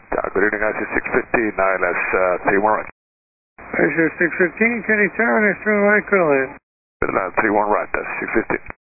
Good evening, IC 615, ILS 31 right. Azure 615, can you turn us through right, call in? 31 right, that's 615.